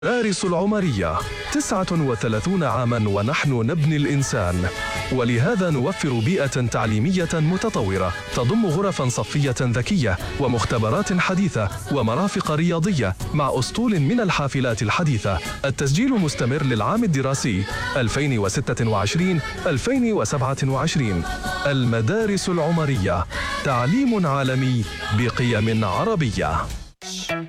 المدارس العمرية 39 عاماً ونحن نبني الإنسان، ولهذا نوفر بيئة تعليمية متطورة تضم غرفاً صفية ذكية ومختبرات حديثة ومرافق رياضية مع أسطول من الحافلات الحديثة. التسجيل مستمر للعام الدراسي 2026-2027. المدارس العمرية، تعليم عالمي بقيم عربية.